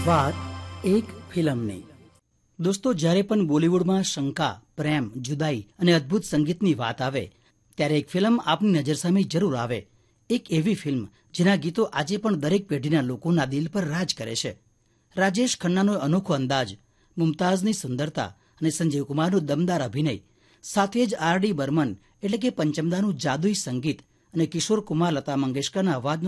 વાત એક ફિલ્મની. દોસ્તો, જ્યારે પણ બોલિવૂડમાં શંકા, પ્રેમ, જુદાઈ અને અદ્ભુત સંગીતની વાત આવે ત્યારે એક ફિલ્મ આપની નજર સામે જરૂર આવે. એક એવી ફિલ્મ જેના ગીતો આજે પણ દરેક પેઢીના લોકોના દિલ પર રાજ કરે છે. રાજેશ ખન્નાનો અનોખો અંદાજ, મુમતાઝની સુંદરતા અને સંજીવ કુમારનો દમદાર અભિનય, સાથે જ આર.ડી. બર્મન એટલે કે પંચમદાનું જાદુઈ સંગીત અને કિશોર કુમાર, લતા મંગેશકરના અવાજનો